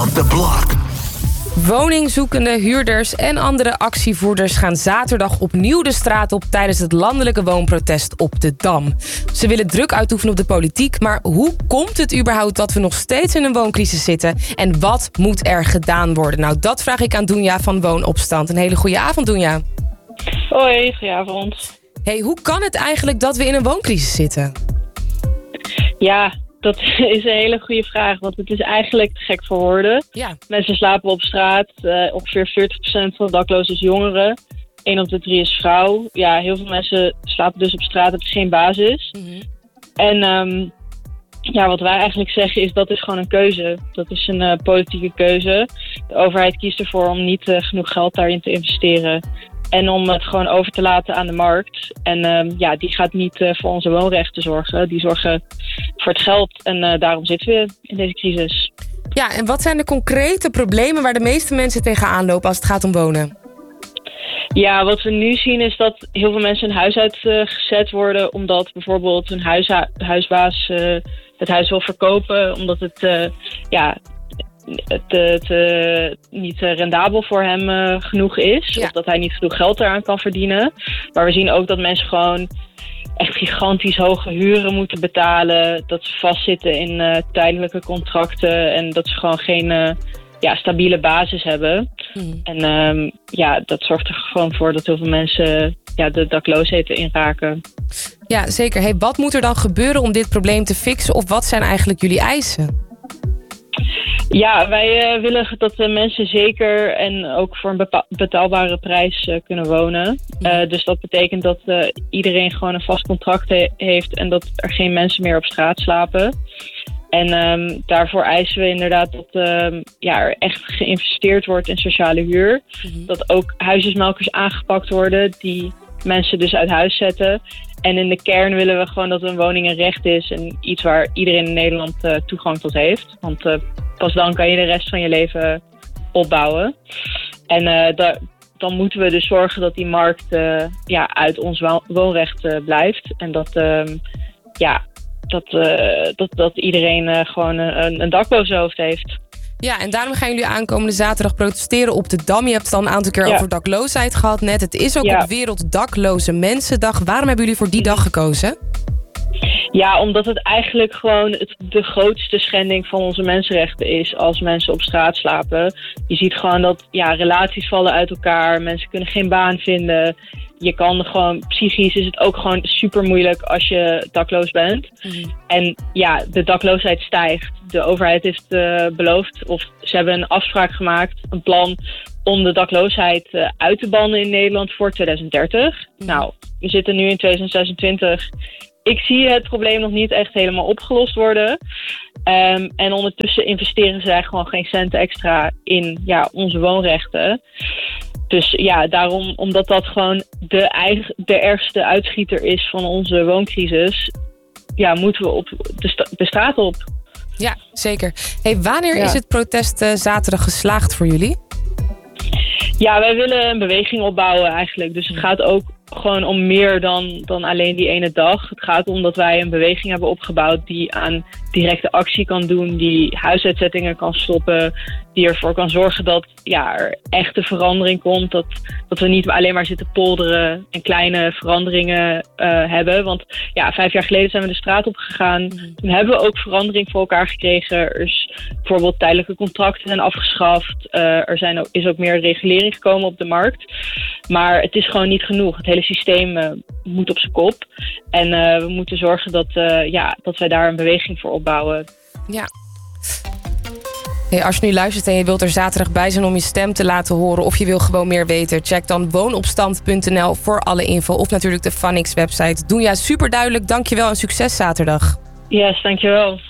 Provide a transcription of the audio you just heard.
Rock the Block. Woningzoekende huurders en andere actievoerders gaan zaterdag opnieuw de straat op tijdens het landelijke woonprotest op de Dam. Ze willen druk uitoefenen op de politiek, maar hoe komt het überhaupt dat we nog steeds in een wooncrisis zitten? En wat moet er gedaan worden? Nou, dat vraag ik aan Doenja van Woonopstand. Een hele goede avond, Doenja. Hoi, goedenavond. Hey, hoe kan het eigenlijk dat we in een wooncrisis zitten? Ja, dat is een hele goede vraag, want het is eigenlijk te gek voor woorden. Ja. Mensen slapen op straat, ongeveer 40% van de daklozen is jongeren. 1 op de 3 is vrouw. Ja, heel veel mensen slapen dus op straat, het is geen basis. Mm-hmm. En wat wij eigenlijk zeggen is dat is gewoon een keuze. Dat is een politieke keuze. De overheid kiest ervoor om niet genoeg geld daarin te investeren. En om het gewoon over te laten aan de markt. En die gaat niet voor onze woonrechten zorgen. Die zorgen voor het geld. En daarom zitten we in deze crisis. Ja, en wat zijn de concrete problemen waar de meeste mensen tegenaan lopen als het gaat om wonen? Ja, wat we nu zien is dat heel veel mensen hun huis uitgezet worden. Omdat bijvoorbeeld hun huisbaas het huis wil verkopen. Omdat het niet rendabel voor hem genoeg is. Ja. Of dat hij niet genoeg geld eraan kan verdienen. Maar we zien ook dat mensen gewoon echt gigantisch hoge huren moeten betalen. Dat ze vastzitten in tijdelijke contracten. En dat ze gewoon geen stabiele basis hebben. En dat zorgt er gewoon voor dat heel veel mensen de dakloosheid inraken. Ja, zeker. Hey, wat moet er dan gebeuren om dit probleem te fixen? Of wat zijn eigenlijk jullie eisen? Ja, wij willen dat de mensen zeker en ook voor een betaalbare prijs kunnen wonen. Dus dat betekent dat iedereen gewoon een vast contract heeft en dat er geen mensen meer op straat slapen. En daarvoor eisen we inderdaad dat er echt geïnvesteerd wordt in sociale huur. Mm-hmm. Dat ook huisjesmelkers aangepakt worden die mensen dus uit huis zetten. En in de kern willen we gewoon dat een woning een recht is en iets waar iedereen in Nederland toegang tot heeft. Want pas dan kan je de rest van je leven opbouwen. En dan moeten we dus zorgen dat die markt uit ons woonrecht blijft. En dat iedereen gewoon een dak boven zijn hoofd heeft. Ja, en daarom gaan jullie aankomende zaterdag protesteren op de Dam. Je hebt het al een aantal keer over dakloosheid gehad net. Het is ook op Werelddakloze Mensendag. Waarom hebben jullie voor die dag gekozen? Ja, omdat het eigenlijk gewoon de grootste schending van onze mensenrechten is als mensen op straat slapen. Je ziet gewoon dat relaties vallen uit elkaar, mensen kunnen geen baan vinden. Je kan gewoon, psychisch is het ook gewoon super moeilijk als je dakloos bent. Mm-hmm. En de dakloosheid stijgt. De overheid heeft beloofd, of ze hebben een afspraak gemaakt, een plan om de dakloosheid uit te bannen in Nederland voor 2030. Mm-hmm. Nou, we zitten nu in 2026. Ik zie het probleem nog niet echt helemaal opgelost worden. En ondertussen investeren zij gewoon geen cent extra in onze woonrechten. Dus daarom, omdat dat gewoon de ergste uitschieter is van onze wooncrisis, moeten we op de straat op. Ja, zeker. Hey, wanneer is het protest zaterdag geslaagd voor jullie? Ja, wij willen een beweging opbouwen eigenlijk. Dus het gaat ook gewoon om meer dan alleen die ene dag. Het gaat om dat wij een beweging hebben opgebouwd die aan directe actie kan doen, die huisuitzettingen kan stoppen, die ervoor kan zorgen dat er echte verandering komt. Dat we niet alleen maar zitten polderen en kleine veranderingen hebben. Want 5 jaar geleden zijn we de straat op gegaan. Toen hebben we ook verandering voor elkaar gekregen. Er is bijvoorbeeld tijdelijke contracten zijn afgeschaft. Is ook meer regulering gekomen op de markt. Maar het is gewoon niet genoeg. Het hele systeem moet op zijn kop. En we moeten zorgen dat wij daar een beweging voor opbouwen. Ja. Hey, als je nu luistert en je wilt er zaterdag bij zijn om je stem te laten horen, of je wil gewoon meer weten, check dan woonopstand.nl voor alle info. Of natuurlijk de Funix website. Doenja, super duidelijk. Dankjewel en succes zaterdag. Yes, dankjewel.